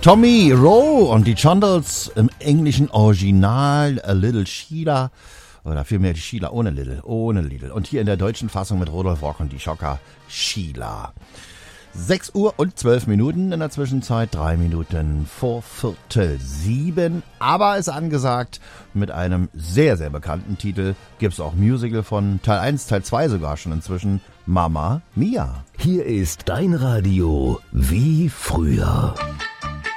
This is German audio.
Tommy Rowe und die Chondles im englischen Original A Little Sheila. Oder vielmehr die Sheila ohne Little. Und hier in der deutschen Fassung mit Rudolf Rock und die Schocker Sheila. 6 Uhr und 12 Minuten, in der Zwischenzeit 3 Minuten vor 6:45. Aber ist angesagt, mit einem sehr, sehr bekannten Titel gibt's auch Musical von Teil 1, Teil 2 sogar schon inzwischen, Mamma Mia. Hier ist dein Radio wie früher.